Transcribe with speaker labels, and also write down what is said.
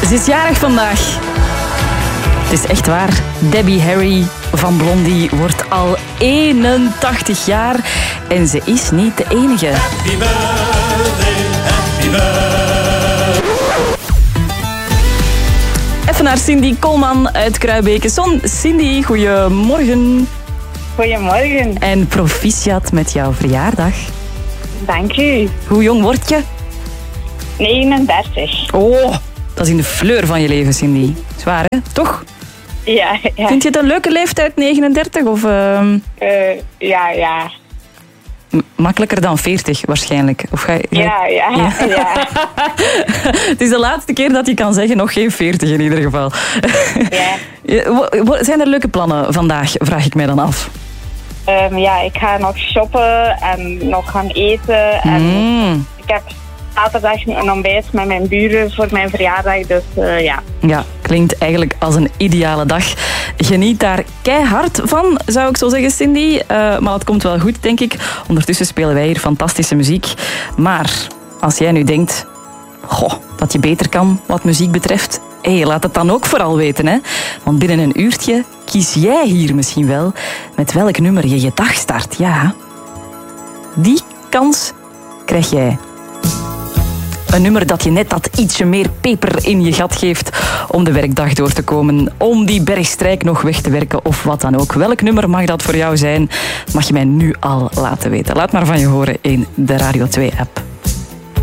Speaker 1: Ze is jarig vandaag. Het is echt waar. Debbie Harry van Blondie wordt al 81 jaar. En ze is niet de enige.
Speaker 2: Happy birthday, happy birthday.
Speaker 1: Even naar Cindy Koolman uit Kruibeke. Cindy, goedemorgen.
Speaker 3: Goedemorgen.
Speaker 1: En proficiat met jouw verjaardag.
Speaker 3: Dank u.
Speaker 1: Hoe jong word je?
Speaker 3: 39.
Speaker 1: Oh, dat is in de fleur van je leven, Cindy. Zwaar, hè? Toch?
Speaker 3: Ja.
Speaker 1: Vind je het een leuke leeftijd, 39? Of,
Speaker 3: Ja.
Speaker 1: makkelijker dan 40 waarschijnlijk? Of ga je...
Speaker 3: Ja.
Speaker 1: Het is de laatste keer dat je kan zeggen, nog geen 40 in ieder geval.
Speaker 3: Ja.
Speaker 1: Zijn er leuke plannen vandaag, vraag ik mij dan af.
Speaker 3: Ik ga nog shoppen en nog gaan eten. En ik heb zaterdag een ontbijt met mijn buren voor mijn verjaardag. Dus ja.
Speaker 1: Ja, klinkt eigenlijk als een ideale dag. Geniet daar keihard van, zou ik zo zeggen, Cindy. Maar het komt wel goed, denk ik. Ondertussen spelen wij hier fantastische muziek. Maar als jij nu denkt... dat je beter kan wat muziek betreft... laat het dan ook vooral weten, hè. Want binnen een uurtje kies jij hier misschien wel... met welk nummer je je dag start. Ja, die kans krijg jij. Een nummer dat je net dat ietsje meer peper in je gat geeft om de werkdag door te komen, om die bergstrijk nog weg te werken of wat dan ook. Welk nummer mag dat voor jou zijn? Mag je mij nu al laten weten. Laat maar van je horen in de Radio 2-app.